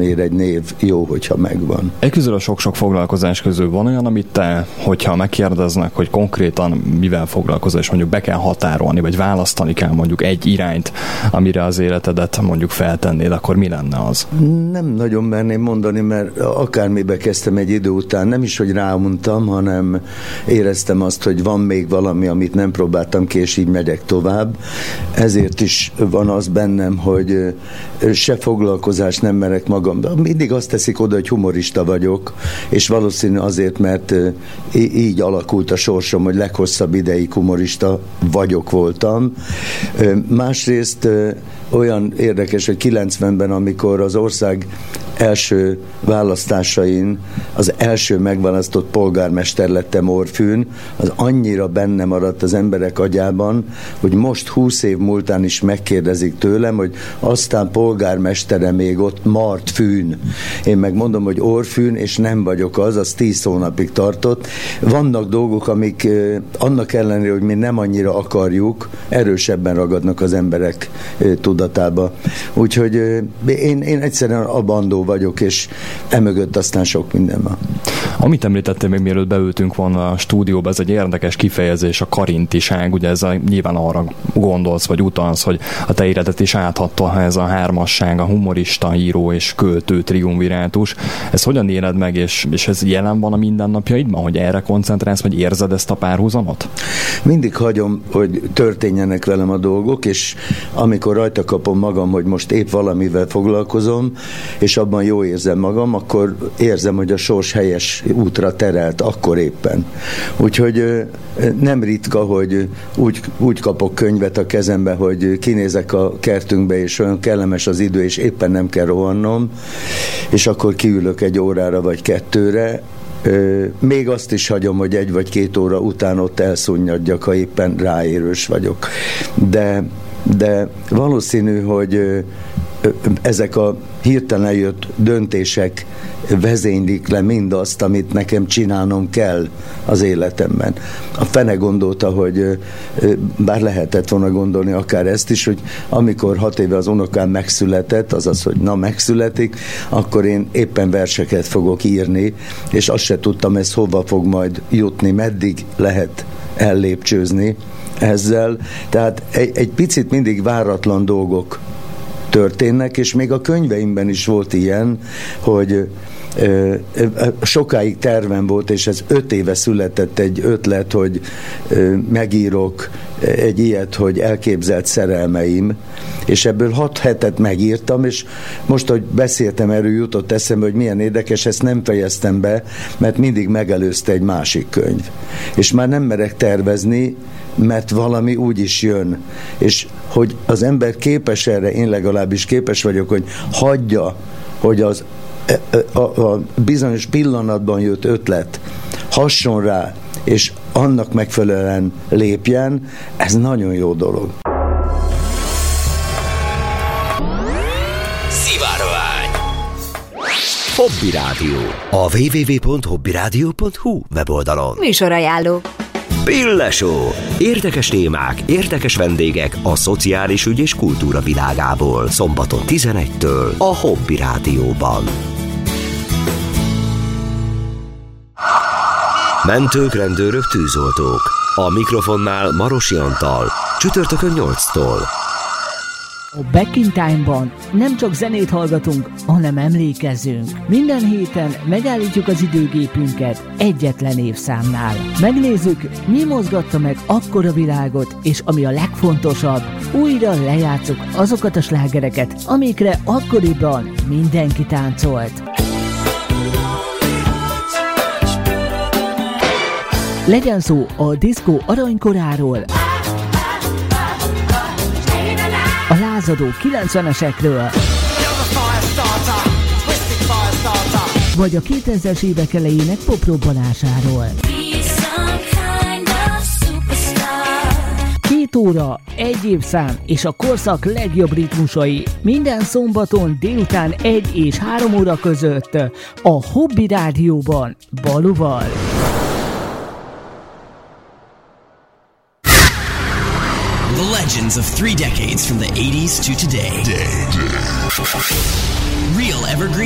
ér egy név, jó, hogyha megvan. Közül a sok-sok foglalkozás közül van olyan, amit te, hogyha megkérdeznek, hogy konkrétan mivel foglalkozol, és mondjuk be kell határolni, vagy választani kell mondjuk egy irányt, amire az életedet mondjuk feltennéd, akkor mi lenne az? Nem nagyon merném mondani, mert akármibe kezdtem egy idő után, nem is, hogy ráuntam, hanem éreztem azt, hogy van még valami, amit nem próbáltam ki, és így megyek tovább. Ezért is van az bennem, hogy se foglalkozást nem merek magam. Mindig azt teszik oda, hogy humorista vagyok, és valószínű azért, mert így alakult a sorsom, hogy leghosszabb ideig humorista voltam. Másrészt olyan érdekes, hogy 90-ben, amikor az ország első választásain az első megválasztott polgármester lettem Orfűn, az annyira benne maradt az emberek agyában, hogy most 20 év múltán is megkérdezik tőlem, hogy aztán polgármestere még ott Martfűn. Én megmondom, hogy Orfűn, és nem vagyok az 10 hónapig tartott. Vannak dolgok, amik annak ellenére, hogy mi nem annyira akarjuk, erősebben ragadnak az emberek tudatába. Úgyhogy én egyszerűen a bandó vagyok, és emögött aztán sok minden van. Amit említettél még mielőtt beültünk volna a stúdióba, ez egy érdekes kifejezés, a karintiság, ugye nyilván arra gondolsz, vagy utalsz, hogy a te életet is áthatta ez a hármasság, a humorista, író és költő triumvirátus. Ez hogyan éled meg, és ez jelen van a mindennapjaidban, hogy erre koncentrálsz, vagy érzed ezt a párhuzamot? Mindig hagyom, hogy történjenek velem a dolgok, és amikor rajta kapom magam, hogy most épp valamivel foglalkozom, és abban jó érzem magam, akkor érzem, hogy a sors helyes útra terelt, akkor éppen. Úgyhogy nem ritka, hogy úgy kapok könyvet a kezembe, hogy kinézek a kertünkbe, és olyan kellemes az idő, és éppen nem kell rohannom, és akkor kiülök egy órára vagy 2-re. Még azt is hagyom, hogy 1 vagy 2 óra után ott elszunnyadjak, ha éppen ráérős vagyok. De valószínű, hogy ezek a hirtelen jött döntések vezénylik le mindazt, amit nekem csinálnom kell az életemben. A fene gondolta, hogy bár lehetett volna gondolni akár ezt is, hogy amikor 6 éve az unokám megszületett, azaz, hogy megszületik, akkor én éppen verseket fogok írni, és azt se tudtam, ez hova fog majd jutni, meddig lehet ellépcsőzni ezzel. Tehát egy picit mindig váratlan dolgok történnek, és még a könyveimben is volt ilyen, hogy sokáig tervem volt, és ez 5 éve született egy ötlet, hogy megírok egy ilyet, hogy elképzelt szerelmeim, és ebből 6 hetet megírtam, és most, hogy beszéltem erről, jutott eszembe, hogy milyen érdekes, ezt nem fejeztem be, mert mindig megelőzte egy másik könyv. És már nem merek tervezni, mert valami úgy is jön. És hogy az ember képes erre, én legalábbis képes vagyok, hogy hagyja, hogy az a bizonyos pillanatban jött ötlet hasson rá, és annak megfelelően lépjen, ez nagyon jó dolog. Szivárvány. Hobby Rádió. A www.hobbyradio.hu weboldalon. Műsorajánló. Pille Show. Érdekes témák, érdekes vendégek a szociális ügy és kultúra világából. Szombaton 11-től a Hobby Rádióban. Mentők, rendőrök, tűzoltók. A mikrofonnál Marosi Antal. Csütörtökön 8-tól. A Back in Time-ban nem csak zenét hallgatunk, hanem emlékezzünk. Minden héten megállítjuk az időgépünket egyetlen évszámnál. Megnézzük, mi mozgatta meg akkor a világot, és ami a legfontosabb, újra lejátszuk azokat a slágereket, amikre akkoriban mindenki táncolt. Legyen szó a diszkó aranykoráról, a lázadó 90-esekről, vagy a 2000-es évek elejének poprobbanásáról. 2 óra, 1 évszám és a korszak legjobb ritmusai minden szombaton délután 1 és 3 óra között a Hobby Rádióban Baluval. The legends of 3 decades from the 80s to today. Real evergreen